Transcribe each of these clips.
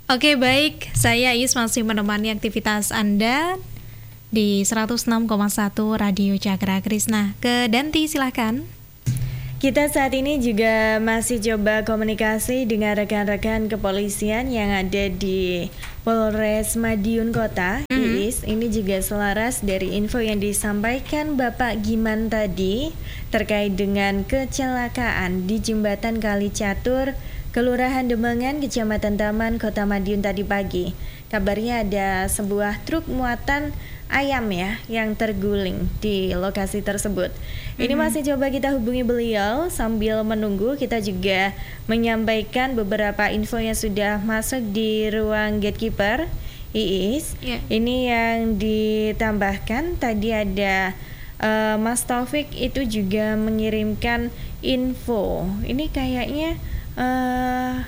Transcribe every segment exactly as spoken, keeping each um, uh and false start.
Oke, baik, saya Is masih menemani aktivitas Anda di seratus enam koma satu Radio Cakra Krisna. Ke Danti, silahkan. Kita saat ini juga masih coba komunikasi dengan rekan-rekan kepolisian yang ada di Polres Madiun Kota. Mm-hmm. Iis, ini juga selaras dari info yang disampaikan Bapak Giman tadi terkait dengan kecelakaan di Jembatan Kali Catur, Kelurahan Demangan, Kecamatan Taman, Kota Madiun tadi pagi. Kabarnya ada sebuah truk muatan ayam ya yang terguling di lokasi tersebut. Mm-hmm. Ini masih coba kita hubungi beliau sambil menunggu. Kita juga menyampaikan beberapa info yang sudah masuk di ruang gatekeeper. Iis, yeah. Ini yang ditambahkan tadi ada uh, Mas Taufik itu juga mengirimkan info. Ini kayaknya uh,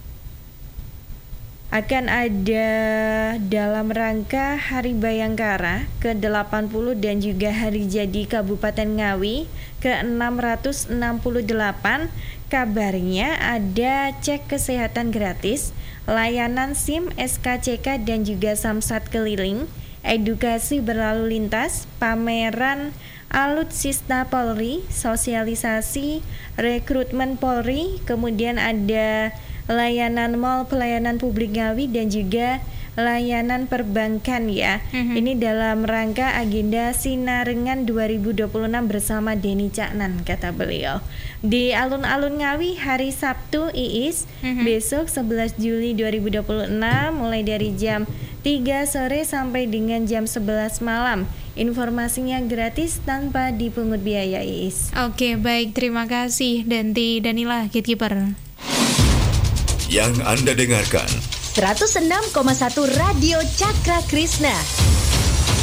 akan ada dalam rangka Hari Bayangkara ke delapan puluh dan juga Hari Jadi Kabupaten Ngawi ke enam ratus enam puluh delapan. Kabarnya ada cek kesehatan gratis, layanan SIM, S K C K dan juga samsat keliling, edukasi berlalu lintas, pameran alutsista Polri, sosialisasi rekrutmen Polri, kemudian ada layanan mal pelayanan publik Ngawi dan juga layanan perbankan ya. Mm-hmm. Ini dalam rangka agenda Sinarengan dua ribu dua puluh enam bersama Denny Caknan, kata beliau. Di alun-alun Ngawi hari Sabtu Iis, mm-hmm. besok sebelas Juli dua ribu dua puluh enam mulai dari jam tiga sore sampai dengan jam sebelas malam. Informasinya gratis tanpa dipungut biaya Iis. Oke, baik, terima kasih Danti Danila Gatekeeper. Yang Anda dengarkan seratus enam koma satu Radio Cakra Krisna.